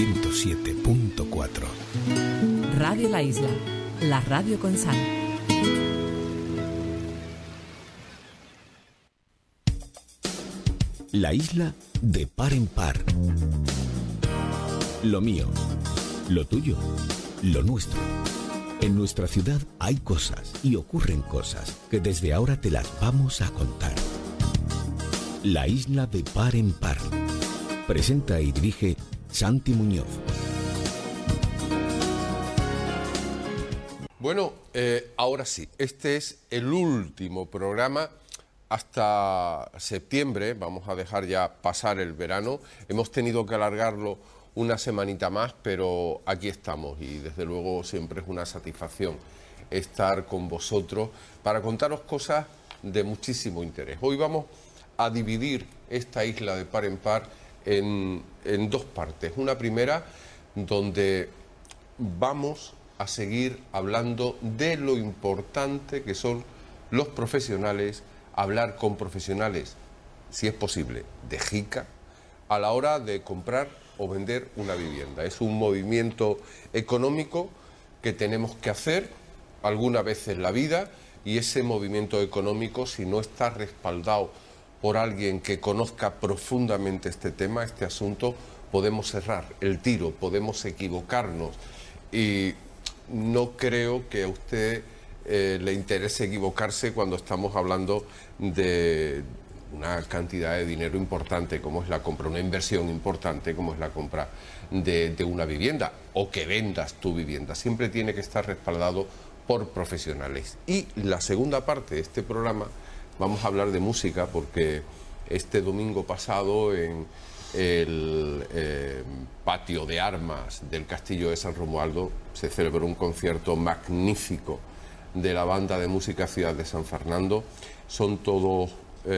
107.4. Radio La Isla, la radio con sal. La isla de par en par. Lo mío, lo tuyo, lo nuestro. En nuestra ciudad hay cosas y ocurren cosas que desde ahora te las vamos a contar. La isla de par en par. Presenta y dirige Santi Muñoz. Bueno, ahora sí, este es el último programa hasta septiembre. Vamos a dejar ya pasar el verano. Hemos tenido que alargarlo una semanita más, pero aquí estamos y desde luego siempre es una satisfacción estar con vosotros para contaros cosas de muchísimo interés. Hoy vamos a dividir esta isla de par en par en dos partes. Una primera donde vamos a seguir hablando de lo importante que son los profesionales, hablar con profesionales, si es posible, de JICA, a la hora de comprar o vender una vivienda. Es un movimiento económico que tenemos que hacer alguna vez en la vida, y ese movimiento económico, si no está respaldado por alguien que conozca profundamente este tema, este asunto, podemos errar el tiro, podemos equivocarnos, y no creo que a usted le interese equivocarse cuando estamos hablando de una cantidad de dinero importante como es la compra, una inversión importante como es la compra de una vivienda, o que vendas tu vivienda. Siempre tiene que estar respaldado por profesionales. Y la segunda parte de este programa vamos a hablar de música, porque este domingo pasado en el patio de armas del Castillo de San Romualdo se celebró un concierto magnífico de la banda de música Ciudad de San Fernando. Son todos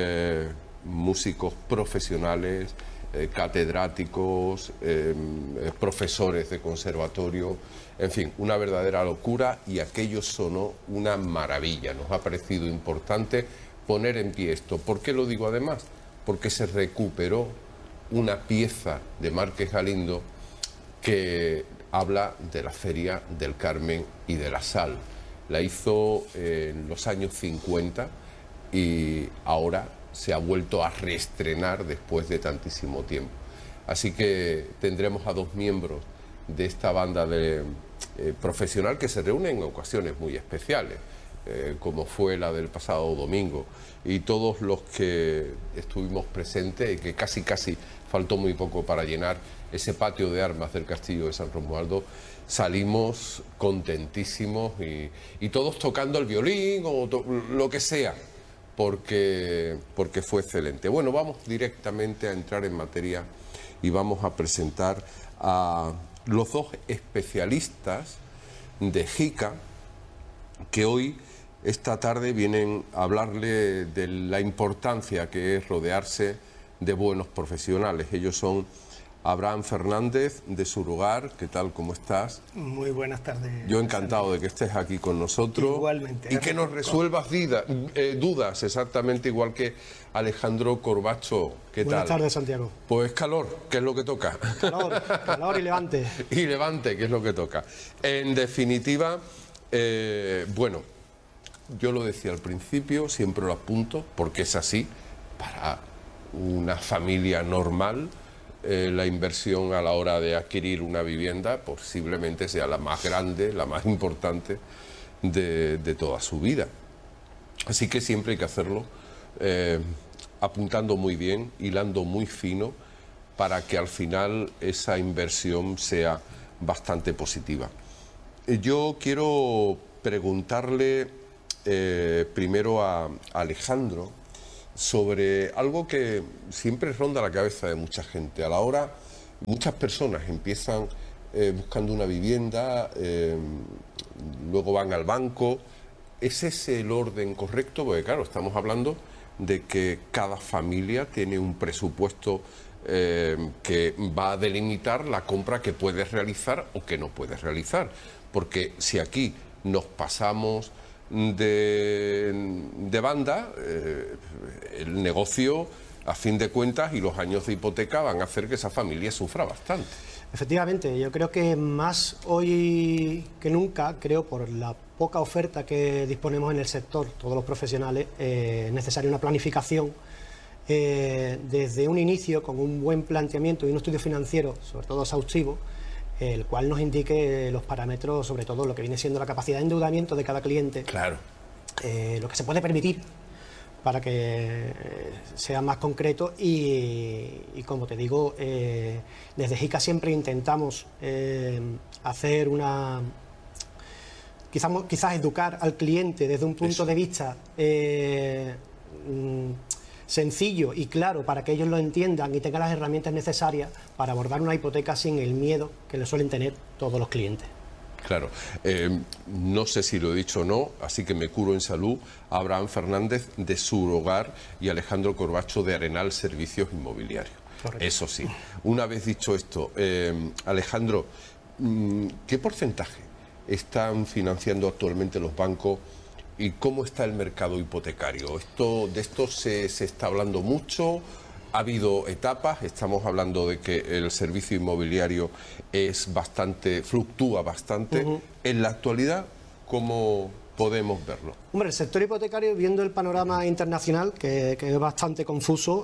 músicos profesionales, catedráticos, profesores de conservatorio, en fin, una verdadera locura, y aquello sonó una maravilla. Nos ha parecido importante poner en pie esto. ¿Por qué lo digo además? Porque se recuperó una pieza de Márquez Galindo que habla de la Feria del Carmen y de la Sal. La hizo en los años 50 y ahora se ha vuelto a reestrenar después de tantísimo tiempo. Así que tendremos a dos miembros de esta banda profesional que se reúnen en ocasiones muy especiales, como fue la del pasado domingo, y todos los que estuvimos presentes, y que casi faltó muy poco para llenar ese patio de armas del Castillo de San Romualdo, salimos contentísimos y todos tocando el violín o lo que sea, porque fue excelente. Bueno, vamos directamente a entrar en materia y vamos a presentar a los dos especialistas de JICA que hoy, esta tarde, vienen a hablarle de la importancia que es rodearse de buenos profesionales. Ellos son Abraham Fernández, de Surogar. ¿Qué tal? ¿Cómo estás? Muy buenas tardes. Yo encantado de que estés aquí con nosotros. Igualmente. Y que nos resuelvas dudas, exactamente igual que Alejandro Corbacho. ¿Qué tal? Buenas tardes, Santiago. Pues calor, que es lo que toca. Calor y levante. Y levante, que es lo que toca. En definitiva, bueno, yo lo decía al principio, siempre lo apunto, porque es así, para una familia normal, la inversión a la hora de adquirir una vivienda posiblemente sea la más grande, la más importante de toda su vida. Así que siempre hay que hacerlo apuntando muy bien, hilando muy fino, para que al final esa inversión sea bastante positiva. Yo quiero preguntarle primero a Alejandro sobre algo que siempre ronda la cabeza de mucha gente. A la hora, muchas personas empiezan buscando una vivienda, luego van al banco. ¿Es ese el orden correcto? Porque claro, estamos hablando de que cada familia tiene un presupuesto que va a delimitar la compra que puedes realizar o que no puedes realizar. Porque si aquí nos pasamos de banda, el negocio a fin de cuentas, y los años de hipoteca van a hacer que esa familia sufra bastante. Efectivamente, yo creo que más hoy que nunca, creo por la poca oferta que disponemos en el sector, todos los profesionales, es necesaria una planificación desde un inicio con un buen planteamiento y un estudio financiero, sobre todo exhaustivo, el cual nos indique los parámetros, sobre todo lo que viene siendo la capacidad de endeudamiento de cada cliente, Claro. Lo que se puede permitir para que sea más concreto y como te digo, desde JICA siempre intentamos hacer una... Quizás educar al cliente desde un punto de vista sencillo y claro para que ellos lo entiendan y tengan las herramientas necesarias para abordar una hipoteca sin el miedo que le suelen tener todos los clientes. Claro, no sé si lo he dicho o no, así que me curo en salud. Abraham Fernández de Surhogar y Alejandro Corbacho de Arenal Servicios Inmobiliarios. Correcto. Eso sí, una vez dicho esto, Alejandro, ¿qué porcentaje están financiando actualmente los bancos y cómo está el mercado hipotecario? ¿De esto se está hablando mucho? Ha habido etapas, estamos hablando de que el servicio inmobiliario fluctúa bastante. En la actualidad, ¿cómo podemos verlo? Hombre, el sector hipotecario, viendo el panorama internacional, que es bastante confuso,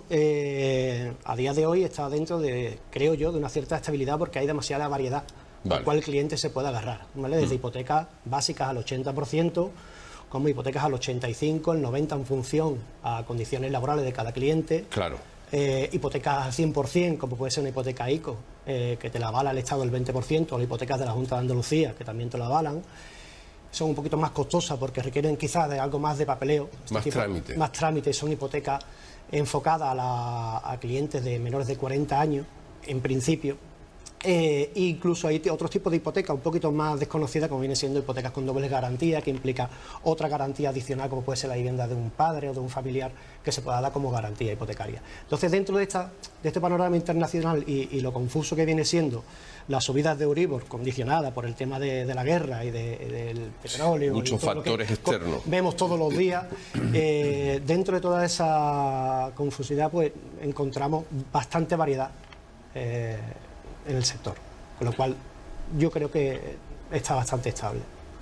a día de hoy está dentro de, creo yo, de una cierta estabilidad porque hay demasiada variedad Vale. al cual el cliente se puede agarrar, ¿vale? Desde hipotecas básicas al 80%, como hipotecas al 85%, el 90% en función a condiciones laborales de cada cliente. Claro. Hipotecas al 100%, como puede ser una hipoteca ICO, que te la avala el Estado del 20%, o las hipotecas de la Junta de Andalucía, que también te la avalan. Son un poquito más costosas porque requieren quizás de algo más de papeleo. Más trámite. Son hipotecas enfocadas a clientes de menores de 40 años, en principio. Incluso hay otros tipos de hipotecas un poquito más desconocidas, como viene siendo hipotecas con doble garantía, que implica otra garantía adicional, como puede ser la vivienda de un padre o de un familiar, que se pueda dar como garantía hipotecaria. Entonces, dentro de este panorama internacional y lo confuso que viene siendo las subidas de Euribor, condicionadas por el tema de la guerra y del petróleo, muchos factores externos, vemos todos los días, dentro de toda esa confusidad, pues encontramos bastante variedad en el sector, con lo cual yo creo que está bastante estable.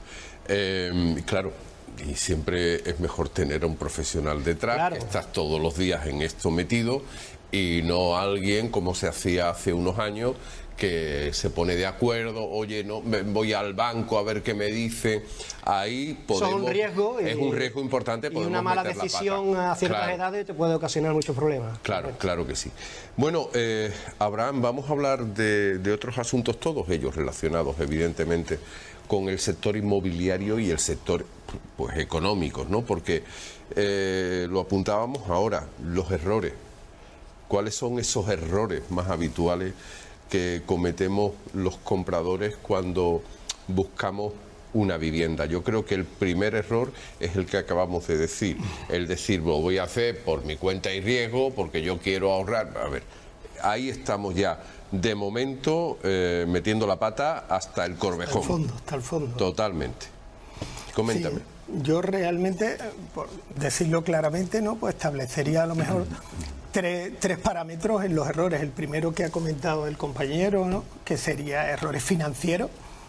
Claro, y siempre es mejor tener a un profesional detrás, claro, que estás todos los días en esto metido, y no alguien como se hacía hace unos años, que se pone de acuerdo, oye, no, voy al banco a ver qué me dice. Ahí podemos, es un riesgo importante. Y una mala decisión a ciertas edades te puede ocasionar muchos problemas. Claro que sí. Bueno, Abraham, vamos a hablar de otros asuntos, todos ellos relacionados, evidentemente, con el sector inmobiliario y el sector pues económico, ¿no? Porque lo apuntábamos ahora, los errores. ¿Cuáles son esos errores más habituales que cometemos los compradores cuando buscamos una vivienda? Yo creo que el primer error es el que acabamos de decir, el decir, lo voy a hacer por mi cuenta y riesgo, porque yo quiero ahorrar. A ver, ahí estamos ya, de momento, metiendo la pata hasta el corvejón. Hasta el fondo. Totalmente. Coméntame. Sí, yo realmente, por decirlo claramente, ¿no? Pues establecería a lo mejor tres parámetros en los errores. El primero que ha comentado el compañero, ¿no? Que sería errores financieros,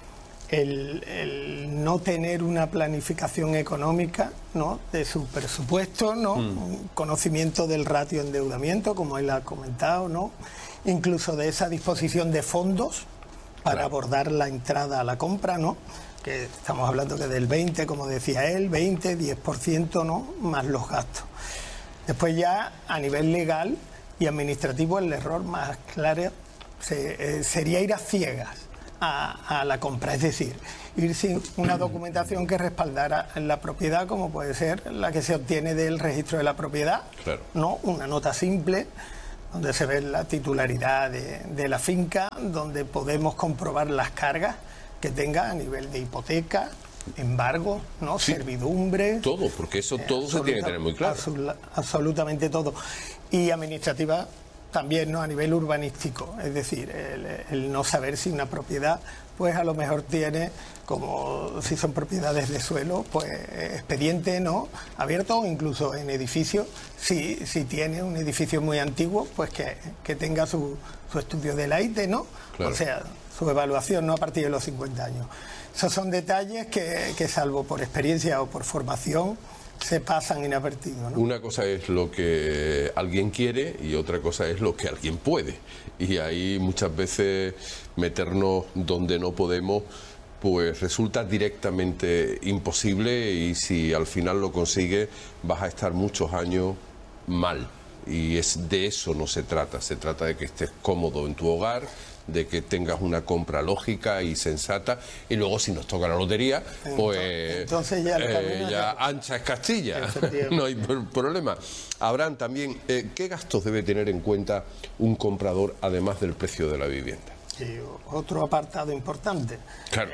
el no tener una planificación económica, ¿no? De su presupuesto, ¿no? Un conocimiento del ratio de endeudamiento, como él ha comentado, ¿no? Incluso de esa disposición de fondos para abordar la entrada a la compra, ¿no? Que estamos hablando que del 20, como decía él, 20, 10%, ¿no? Más los gastos. Después ya a nivel legal y administrativo el error más claro sería ir a ciegas a la compra, es decir, ir sin una documentación que respaldara la propiedad, como puede ser la que se obtiene del registro de la propiedad, ¿no? Una nota simple donde se ve la titularidad de la finca, donde podemos comprobar las cargas que tenga a nivel de hipoteca, embargo, ¿no? Sí, servidumbre. Todo, porque eso todo se tiene que tener muy claro. Absolutamente todo. Y administrativa, también, ¿no?, a nivel urbanístico, es decir, el no saber si una propiedad, pues a lo mejor tiene, como si son propiedades de suelo, pues expediente, ¿no?, abierto, o incluso en edificio, si tiene un edificio muy antiguo, pues que tenga su estudio del AITE, ¿no? Claro. O sea, su evaluación, ¿no?, a partir de los 50 años. Esos son detalles que salvo por experiencia o por formación, se pasan inadvertidos, ¿no? Una cosa es lo que alguien quiere y otra cosa es lo que alguien puede. Y ahí muchas veces meternos donde no podemos, pues resulta directamente imposible, y si al final lo consigues vas a estar muchos años mal. Y de eso no se trata de que estés cómodo en tu hogar, de que tengas una compra lógica y sensata, y luego si nos toca la lotería, pues entonces ya ancha es Castilla, no hay problema. Habrán también, ¿qué gastos debe tener en cuenta un comprador además del precio de la vivienda? Sí, otro apartado importante, claro.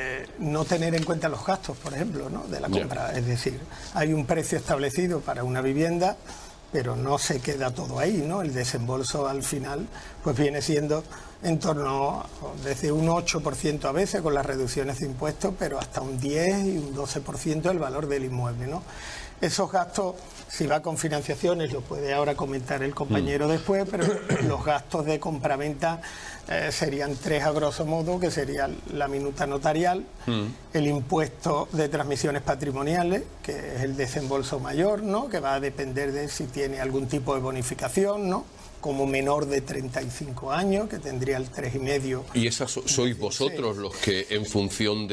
No tener en cuenta los gastos, por ejemplo, ¿no?, de la compra. Es decir, hay un precio establecido para una vivienda, pero no se queda todo ahí, ¿no? El desembolso al final pues viene siendo en torno desde un 8% a veces con las reducciones de impuestos, pero hasta un 10 y un 12% el valor del inmueble, ¿no? Esos gastos, si va con financiaciones, lo puede ahora comentar el compañero después, pero los gastos de compraventa serían 3 a grosso modo, que sería la minuta notarial, el impuesto de transmisiones patrimoniales, que es el desembolso mayor, ¿no?, que va a depender de si tiene algún tipo de bonificación, ¿no?, como menor de 35 años, que tendría el 3,5. Y esas sois vosotros los que, en función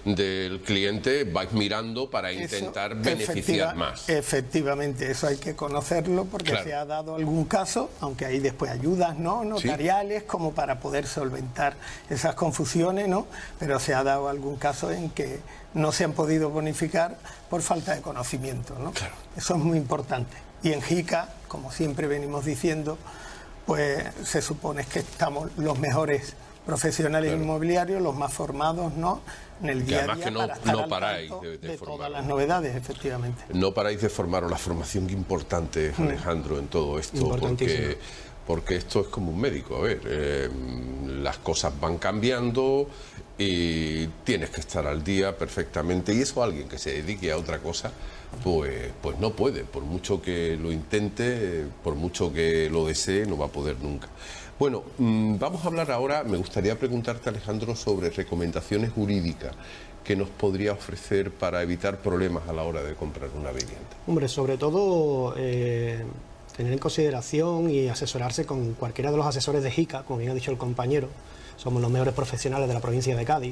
del cliente, vais mirando para intentar beneficiar más. Efectivamente, eso hay que conocerlo, porque claro, se ha dado algún caso, aunque hay después ayudas, ¿no?, notariales, ¿sí?, como para poder solventar esas confusiones, ¿no?, pero se ha dado algún caso en que no se han podido bonificar por falta de conocimiento, ¿no? Claro. Eso es muy importante. Y en JICA, como siempre venimos diciendo, pues se supone que estamos los mejores profesionales, claro, inmobiliarios, los más formados, ¿no?, en el día a día, para estar al tanto de todas las novedades, efectivamente. No paráis de formaros. La formación importante, Alejandro, en todo esto, porque esto es como un médico. A ver, las cosas van cambiando y tienes que estar al día perfectamente, y eso alguien que se dedique a otra cosa pues no puede, por mucho que lo intente, por mucho que lo desee, no va a poder nunca. Bueno, vamos a hablar ahora, me gustaría preguntarte, Alejandro, sobre recomendaciones jurídicas que nos podría ofrecer para evitar problemas a la hora de comprar una vivienda. Hombre, sobre todo tener en consideración y asesorarse con cualquiera de los asesores de JICA, como bien ha dicho el compañero. Somos los mejores profesionales de la provincia de Cádiz,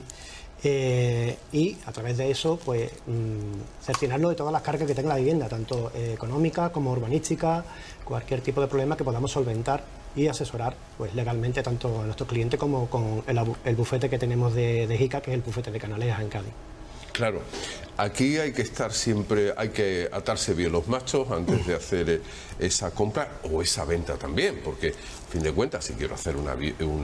y a través de eso, pues, cerciorarlo de todas las cargas que tenga la vivienda, tanto económicas como urbanísticas, cualquier tipo de problema que podamos solventar y asesorar, pues, legalmente tanto a nuestro cliente como con el bufete que tenemos de JICA, que es el bufete de Canalejas en Cádiz. Claro, aquí hay que estar siempre, hay que atarse bien los machos antes de hacer esa compra o esa venta también, porque, a fin de cuentas, si quiero hacer una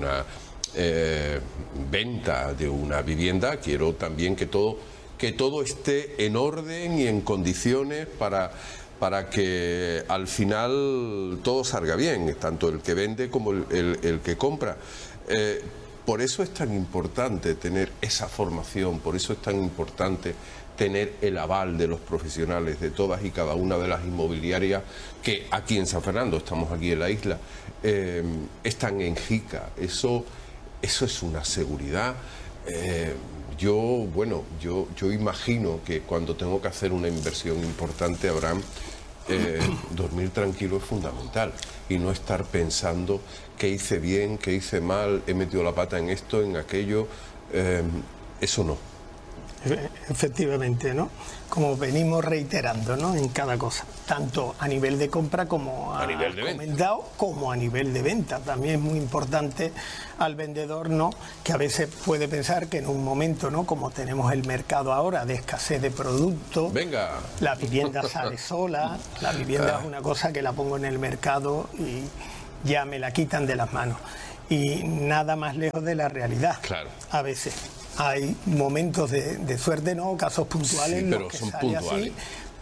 venta de una vivienda, quiero también que todo esté en orden y en condiciones para que al final todo salga bien, tanto el que vende como el que compra. Por eso es tan importante tener esa formación, por eso es tan importante tener el aval de los profesionales de todas y cada una de las inmobiliarias que aquí en San Fernando, estamos aquí en la isla, están en JICA. Eso es una seguridad. Yo imagino que cuando tengo que hacer una inversión importante, Abraham, dormir tranquilo es fundamental y no estar pensando qué hice bien, qué hice mal, he metido la pata en esto, en aquello. Eso no. Efectivamente, ¿no? Como venimos reiterando, ¿no?, en cada cosa, tanto a nivel de compra como a nivel de comentado, venta, como a nivel de venta. También es muy importante al vendedor, ¿no?, que a veces puede pensar que en un momento, ¿no?, como tenemos el mercado ahora de escasez de productos, venga, la vivienda sale sola, la vivienda es una cosa que la pongo en el mercado y ya me la quitan de las manos. Y nada más lejos de la realidad. Claro. A veces hay momentos de suerte, ¿no?, casos puntuales, sí, pero los que son sale puntuales. así,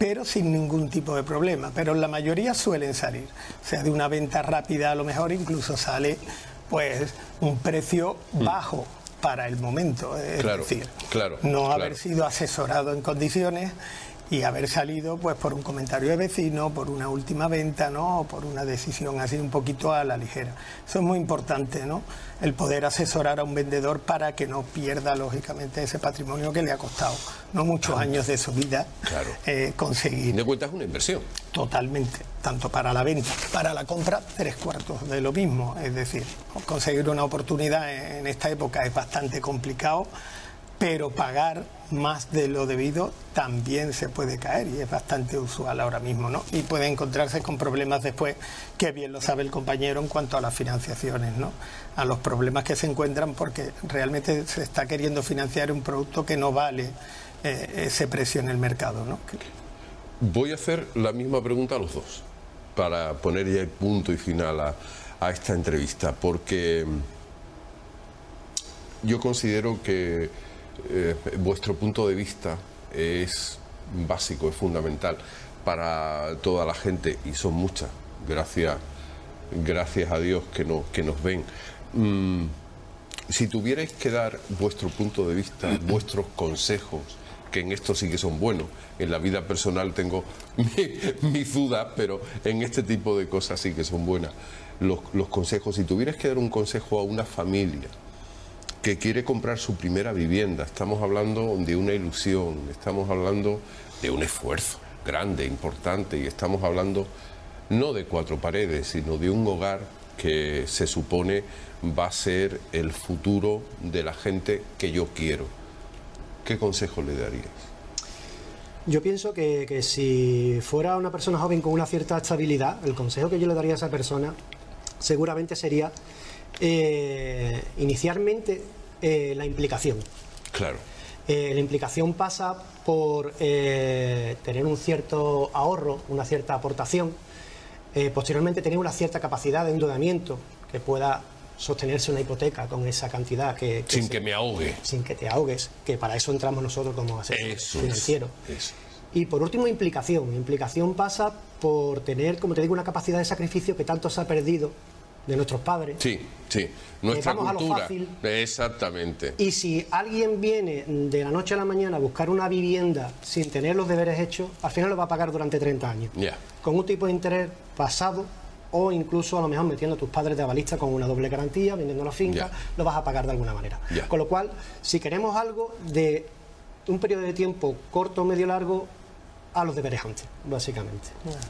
pero sin ningún tipo de problema. Pero la mayoría suelen salir. O sea, de una venta rápida a lo mejor incluso sale pues un precio bajo para el momento. Es decir, no haber sido asesorado en condiciones y haber salido pues por un comentario de vecino, por una última venta, ¿no? O por una decisión así un poquito a la ligera. Eso es muy importante, ¿no? El poder asesorar a un vendedor para que no pierda lógicamente ese patrimonio que le ha costado no muchos años de su vida conseguir. De cuenta es una inversión. Totalmente, tanto para la venta, para la compra, 3/4 de lo mismo. Es decir, conseguir una oportunidad en esta época es bastante complicado, pero pagar más de lo debido también se puede caer y es bastante usual ahora mismo, ¿no? Y puede encontrarse con problemas después, que bien lo sabe el compañero en cuanto a las financiaciones, ¿no? A los problemas que se encuentran porque realmente se está queriendo financiar un producto que no vale ese precio en el mercado, ¿no? Voy a hacer la misma pregunta a los dos para poner ya el punto y final a esta entrevista, porque yo considero que vuestro punto de vista es básico, es fundamental para toda la gente y son muchas, gracias a Dios que nos ven. Si tuvierais que dar vuestro punto de vista, vuestros consejos, que en esto sí que son buenos, en la vida personal tengo mis dudas, pero en este tipo de cosas sí que son buenas, los consejos. Si tuvierais que dar un consejo a una familia que quiere comprar su primera vivienda, estamos hablando de una ilusión, estamos hablando de un esfuerzo grande, importante, y estamos hablando no de 4 paredes, sino de un hogar que se supone va a ser el futuro de la gente que yo quiero. ¿Qué consejo le daríais? Yo pienso que si fuera una persona joven con una cierta estabilidad, el consejo que yo le daría a esa persona seguramente sería inicialmente la implicación. Claro. La implicación pasa por tener un cierto ahorro, una cierta aportación, posteriormente tener una cierta capacidad de endeudamiento que pueda sostenerse una hipoteca con esa cantidad sin que me ahogue. Sin que te ahogues, que para eso entramos nosotros como asesores financieros. Eso. Y por último, implicación. Implicación pasa por tener, como te digo, una capacidad de sacrificio que tanto se ha perdido de nuestros padres. Sí. Nuestra vamos cultura. A lo fácil. Exactamente. Y si alguien viene de la noche a la mañana a buscar una vivienda sin tener los deberes hechos, al final lo va a pagar durante 30 años. Con un tipo de interés pasado, o incluso a lo mejor metiendo a tus padres de avalista con una doble garantía, vendiendo una finca, lo vas a pagar de alguna manera. Con lo cual, si queremos algo de un periodo de tiempo corto, medio, largo, a los deberes antes, básicamente.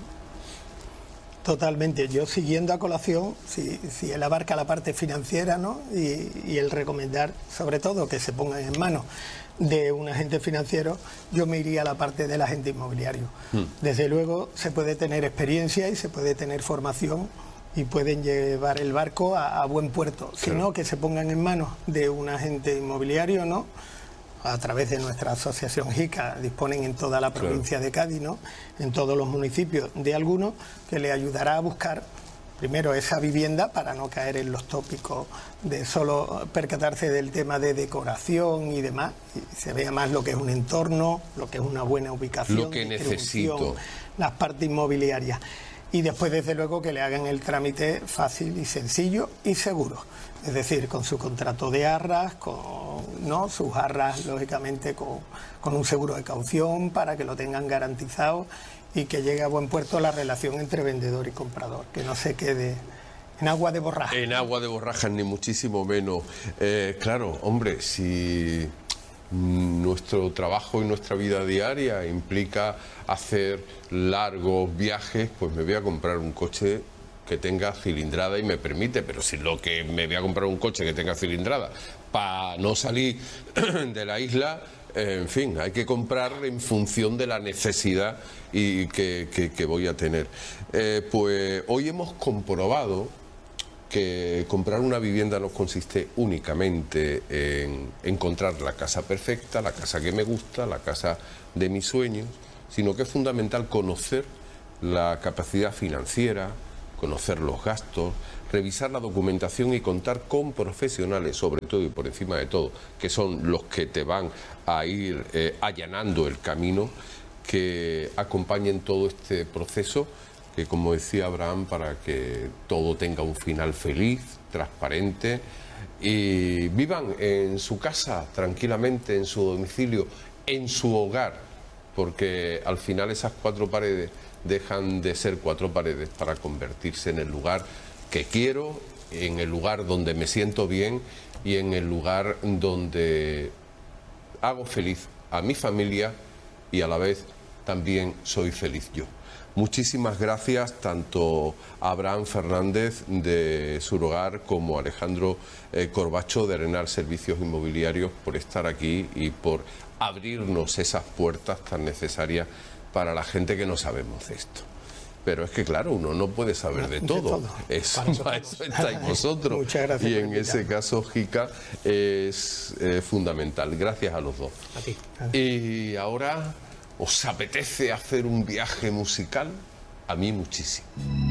Totalmente. Yo, siguiendo a colación, si él abarca la parte financiera, ¿no? y el recomendar, sobre todo, que se pongan en manos de un agente financiero, yo me iría a la parte del agente inmobiliario. Desde luego se puede tener experiencia y se puede tener formación y pueden llevar el barco a buen puerto. Sino que se pongan en manos de un agente inmobiliario, ¿no? A través de nuestra asociación JICA, disponen en toda la provincia de Cádiz, ¿no? En todos los municipios de algunos, que le ayudará a buscar primero esa vivienda para no caer en los tópicos de solo percatarse del tema de decoración y demás, y se vea más lo que es un entorno, lo que es una buena ubicación, lo que necesito, las partes inmobiliarias. Y después, desde luego, que le hagan el trámite fácil y sencillo y seguro. Es decir, con su contrato de arras, sus arras, lógicamente, con un seguro de caución para que lo tengan garantizado y que llegue a buen puerto la relación entre vendedor y comprador, que no se quede en agua de borrajas. En agua de borrajas, ni muchísimo menos. Claro, hombre, si nuestro trabajo y nuestra vida diaria implica hacer largos viajes, pues me voy a comprar un coche que tenga cilindrada y me permite, pero si lo que me voy a comprar un coche que tenga cilindrada para no salir de la isla, en fin, hay que comprar en función de la necesidad y que voy a tener. Pues hoy hemos comprobado que comprar una vivienda no consiste únicamente en encontrar la casa perfecta, la casa que me gusta, la casa de mis sueños, sino que es fundamental conocer la capacidad financiera, conocer los gastos, revisar la documentación y contar con profesionales, sobre todo y por encima de todo, que son los que te van a ir allanando el camino, que acompañen todo este proceso, que como decía Abraham, para que todo tenga un final feliz, transparente, y vivan en su casa tranquilamente, en su domicilio, en su hogar, porque al final esas 4 paredes dejan de ser 4 paredes para convertirse en el lugar que quiero, en el lugar donde me siento bien y en el lugar donde hago feliz a mi familia y a la vez también soy feliz yo. Muchísimas gracias tanto a Abraham Fernández de Surhogar como a Alejandro Corbacho de Arenal Servicios Inmobiliarios por estar aquí y por abrirnos esas puertas tan necesarias para la gente que no sabemos de esto. Pero es que claro, uno no puede saber de todo. Para eso estáis vosotros. Muchas gracias. Y en ese caso, Jica, es fundamental. Gracias a los dos. A ti. Y ahora, ¿os apetece hacer un viaje musical? A mí muchísimo.